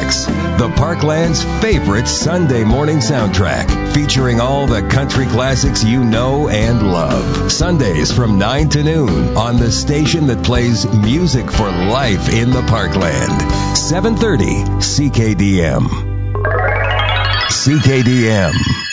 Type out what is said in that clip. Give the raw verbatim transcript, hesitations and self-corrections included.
Tracks, the Parkland's favorite Sunday morning soundtrack, featuring all the country classics you know and love. Sundays from nine to noon on the station that plays music for life in the Parkland. seven thirty C K D M. C K D M.